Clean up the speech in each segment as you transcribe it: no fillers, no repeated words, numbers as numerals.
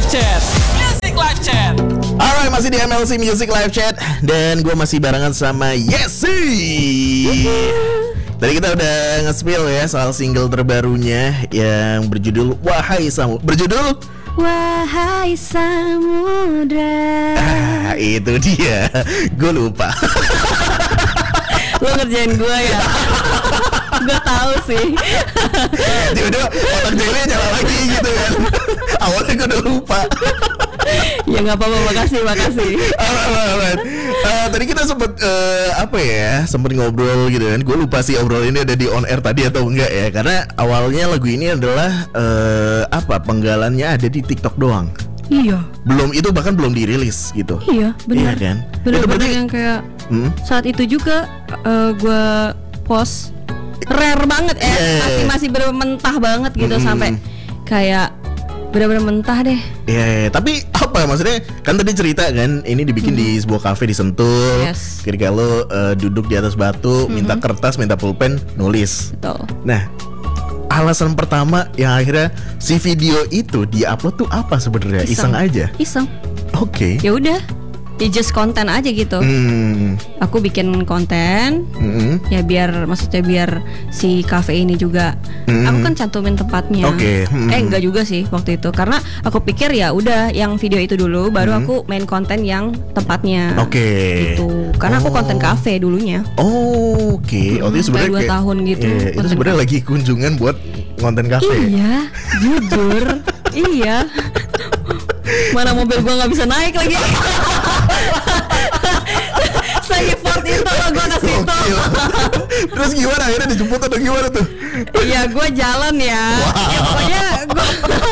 Chat. Music Live Chat. Alright, masih di MLC Music Live Chat. Dan gue masih barengan sama Yesi. Tadi kita udah nge-spill ya soal single terbarunya yang berjudul Wahai Samudra. Berjudul Wahai Samudra. Itu dia. Gue lupa. Lo ngerjain gue ya? Gue tahu sih. Tiba-tiba otak Jelly nyala lagi gitu kan. Awalnya gue udah lupa. Ya nggak apa-apa, makasih. Alright. Tadi kita sempet sempet ngobrol gitu kan. Gue lupa sih obrol ini ada di on air tadi atau enggak ya. Karena awalnya lagu ini adalah penggalannya ada di TikTok doang. Iya. Bahkan belum dirilis gitu. Iya, benar. Iya kan? Benar-benar yang kayak saat itu juga gue post rare banget ya. Masih bener mentah banget gitu sampai kayak bener-bener mentah deh. Iya, tapi apa maksudnya? Kan tadi cerita kan ini dibikin di sebuah kafe di Sentul. Yes. Ketika lo duduk di atas batu, minta kertas, minta pulpen, nulis. Betul. Nah, alasan pertama yang akhirnya si video itu di-upload tuh apa sebenarnya? Iseng aja. Iseng. Oke. Ya udah. Ya just konten aja gitu. Aku bikin konten. Ya biar si cafe ini juga. Aku kan cantumin tempatnya. Oke. Enggak juga sih waktu itu. Karena aku pikir ya udah yang video itu dulu, baru aku main konten yang tempatnya. Oke. Gitu. Karena aku konten cafe dulunya. Oke. Itu sebenarnya 2 tahun gitu. Itu sebenarnya lagi kunjungan buat konten cafe. Iya, jujur. Iya. Mana mobil gua nggak bisa naik lagi. Saya effort itu loh gua ke situ. Terus gimana akhirnya dijemput atau gimana tuh? Iya, gua jalan ya. Ya pokoknya gua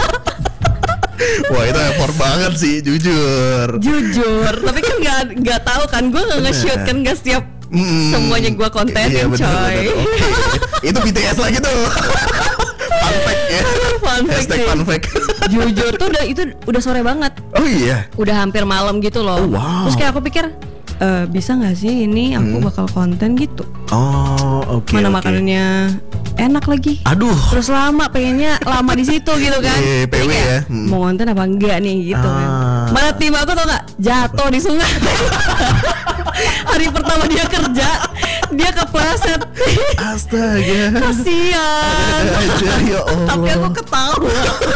Wah, itu effort banget sih, jujur. Tapi kan nggak tahu kan, gua nggak nge-shoot kan, nggak setiap semuanya gua kontenin, iya, coy. Okay. Itu BTS lagi tuh. Fun fact ya. Hashtag fun fact. Jujur tuh itu udah sore banget. Oh iya. Udah hampir malam gitu loh. Oh, wow. Terus kayak aku pikir bisa nggak sih ini aku bakal konten gitu. Oh, oke. Mana makanannya enak lagi. Aduh. Terus pengennya lama di situ gitu kan. PW ya. Mau konten apa enggak nih gitu kan. Mana tim aku tau nggak jatuh di sungai. Hari pertama dia kerja, dia kepleset. Astaga. Kasian. Ya Allah. Tapi aku ketawa.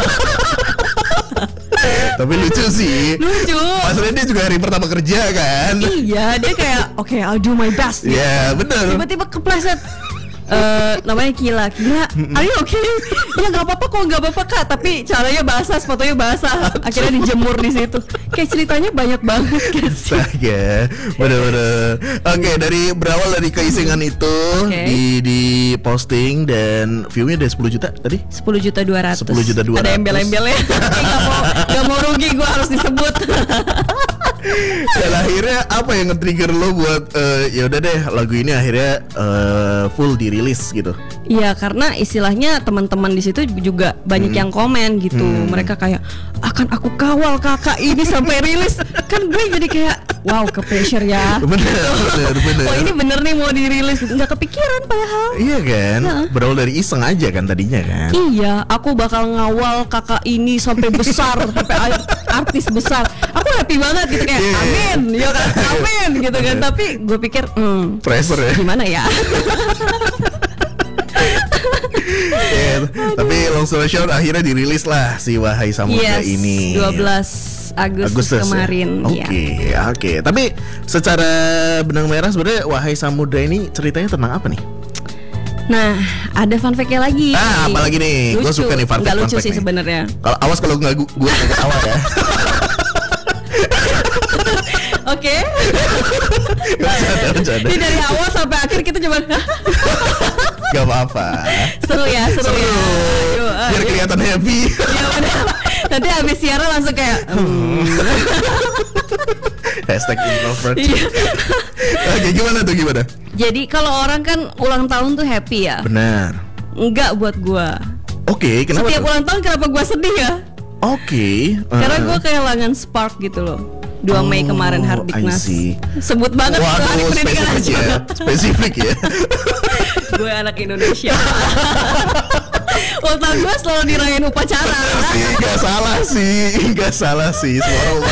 Tapi lucu sih. Lucu. Maksudnya dia juga hari pertama kerja kan. Iya, dia kayak oke, I'll do my best. Iya, benar. Tiba-tiba kepleset. Namanya Kila, are you okay? Ya nggak apa-apa kok, nggak apa-apa kak. Tapi caranya basah, sepatunya basah. Akhirnya dijemur di situ. Kayak ceritanya banyak banget kan sih. Astaga, bener-bener. Oke, berawal dari keisengan itu di posting dan viewnya udah 10 juta tadi? 10.200.000. 10.200.000. Ada embel-embelnya. Gak mau rugi, gue harus disebut. Dan akhirnya apa yang nge-trigger lo buat ya udah deh lagu ini akhirnya full dirilis gitu? Iya, karena istilahnya teman-teman di situ juga banyak yang komen gitu. Mereka kayak akan aku kawal kakak ini sampai rilis. Kan gue jadi kayak wow, ke pressure ya. Bener. Oh ini bener nih mau dirilis gitu. Nggak kepikiran padahal. Iya kan? Berawal dari iseng aja kan tadinya kan? Iya, aku bakal ngawal kakak ini sampai besar, sampai artis besar. Aku happy banget gitu kayak amin, ya kan, amin gitu kan. Tapi gue pikir pressure ya. Gimana ya? Tapi long story short akhirnya dirilis lah si Wahai Samudra ini 12 Agustus kemarin. Oke. Tapi secara benang merah sebenarnya Wahai Samudra ini ceritanya tentang apa nih? Nah, ada fun fact-nya lagi. Apalagi nih? Gue suka nih fun fact. Gak lucu sih sebenarnya. Kalau awas kalau gue nggak ketawa ya. Oke. Bercanda. Ini dari awal sampai akhir kita cuma Gak apa-apa. Seru ya. Biar kelihatan happy. Iya benar. Nanti habis siaran langsung kayak Hashtag introvert. Iya. Oke, gimana? Jadi kalau orang kan ulang tahun tuh happy ya. Benar. Enggak buat gua. Oke, kenapa? Setiap ulang tahun kenapa gua sedih ya? Oke. Karena gua kehilangan spark gitu loh. 2 Mei kemarin Hardiknas. Sebut banget hari pendidikan nasional. Spesifik ya. Gue anak Indonesia. Ultah gue selalu dirayain upacara. Nggak salah sih, nggak salah sih. Semua orang